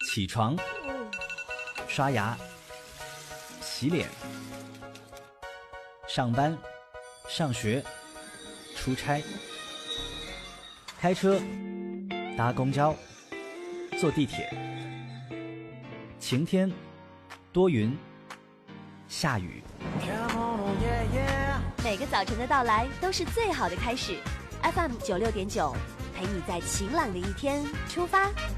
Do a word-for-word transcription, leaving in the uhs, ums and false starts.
起床、刷牙、洗脸、上班、上学、出差、开车、搭公交、坐地铁。晴天、多云、下雨。 每个早晨的到来都是最好的开始。F M 九六点九，陪你在晴朗的一天出发。